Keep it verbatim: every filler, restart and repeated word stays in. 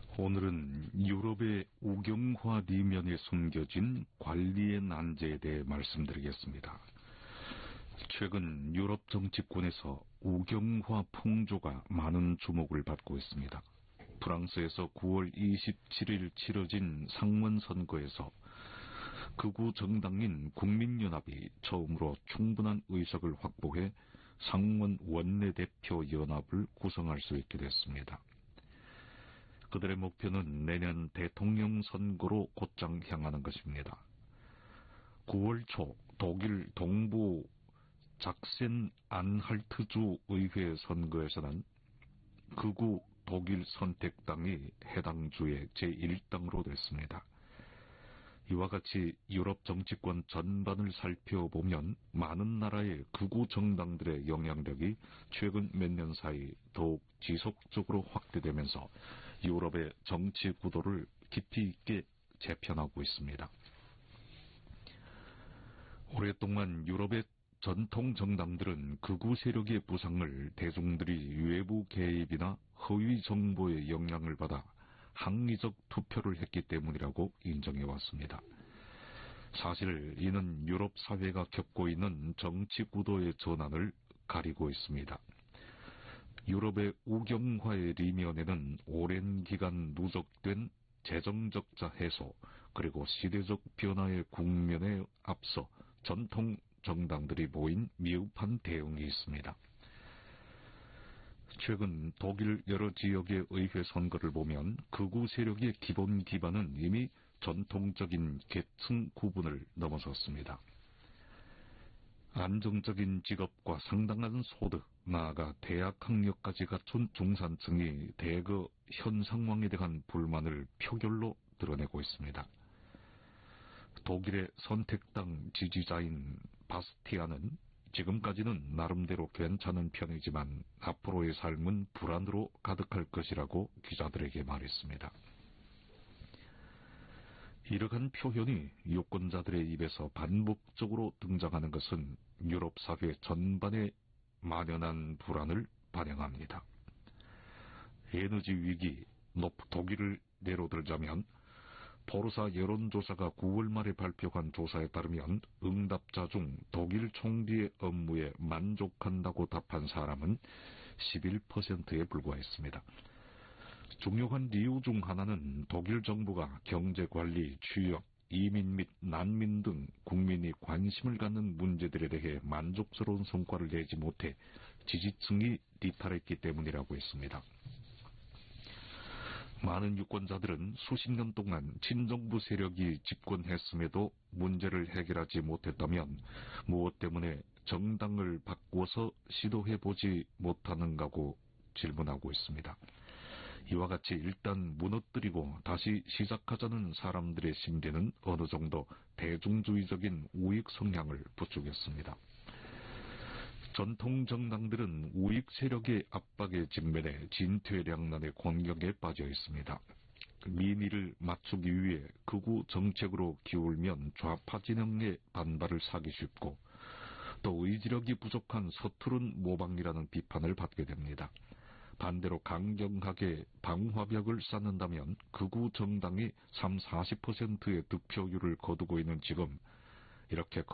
오늘은 유럽의 우경화 리면에 숨겨진 관리의 난제에 대해 말씀드리겠습니다. 최근 유럽 정치권에서 우경화 풍조가 많은 주목을 받고 있습니다. 프랑스에서 구월 이십칠일 치러진 상원 선거에서 극우 정당인 국민연합이 처음으로 충분한 의석을 확보해 상원 원내대표 연합을 구성할 수 있게 됐습니다. 그들의 목표는 내년 대통령 선거로 곧장 향하는 것입니다. 구월 초 독일 동부 작센 안할트주 의회 선거에서는 극우 독일 선택당이 해당 주의 제일 당으로 됐습니다. 이와 같이 유럽 정치권 전반을 살펴보면 많은 나라의 극우 정당들의 영향력이 최근 몇 년 사이 더욱 지속적으로 확대되면서 유럽의 정치 구도를 깊이 있게 재편하고 있습니다. 오랫동안 유럽의 전통 정당들은 극우 세력의 부상을 대중들이 외부 개입이나 허위 정보의 영향을 받아 항의적 투표를 했기 때문이라고 인정해왔습니다. 사실 이는 유럽 사회가 겪고 있는 정치 구도의 전환을 가리고 있습니다. 유럽의 우경화의 리면에는 오랜 기간 누적된 재정적자 해소 그리고 시대적 변화의 국면에 앞서 전통 정당들이 보인 미흡한 대응이 있습니다. 최근 독일 여러 지역의 의회 선거를 보면 극우 세력의 기본 기반은 이미 전통적인 계층 구분을 넘어섰습니다. 안정적인 직업과 상당한 소득, 나아가 대학 학력까지 갖춘 중산층이 대거 현 상황에 대한 불만을 표결로 드러내고 있습니다. 독일의 선택당 지지자인 바스티아는 지금까지는 나름대로 괜찮은 편이지만 앞으로의 삶은 불안으로 가득할 것이라고 기자들에게 말했습니다. 이러한 표현이 유권자들의 입에서 반복적으로 등장하는 것은 유럽 사회 전반에 만연한 불안을 반영합니다. 에너지 위기, 독일을 예로 들자면 포르사 여론조사가 구월 말에 발표한 조사에 따르면 응답자 중 독일 총리의 업무에 만족한다고 답한 사람은 십일 퍼센트에 불과했습니다. 중요한 이유 중 하나는 독일 정부가 경제관리, 취업, 이민 및 난민 등 국민이 관심을 갖는 문제들에 대해 만족스러운 성과를 내지 못해 지지층이 이탈했기 때문이라고 했습니다. 많은 유권자들은 수십 년 동안 친정부 세력이 집권했음에도 문제를 해결하지 못했다면 무엇 때문에 정당을 바꾸어서 시도해보지 못하는가고 질문하고 있습니다. 이와 같이 일단 무너뜨리고 다시 시작하자는 사람들의 심리는 어느 정도 대중주의적인 우익 성향을 부추겼습니다. 전통 정당들은 우익 세력의 압박에 직면해 진퇴양난의 곤경에 빠져 있습니다. 민의를 맞추기 위해 극우 정책으로 기울면 좌파 진영의 반발을 사기 쉽고 또 의지력이 부족한 서투른 모방이라는 비판을 받게 됩니다. 반대로 강경하게 방화벽을 쌓는다면 극우 정당이 삼, 사십 퍼센트의 득표율을 거두고 있는 지금 이렇게